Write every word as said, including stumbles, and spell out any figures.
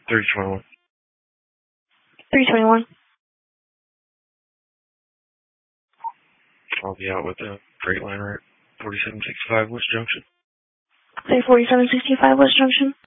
three twenty-one. three twenty-one. I'll be out with the Freightliner at forty-seven sixty-five West Junction. Say forty-seven sixty-five West Junction.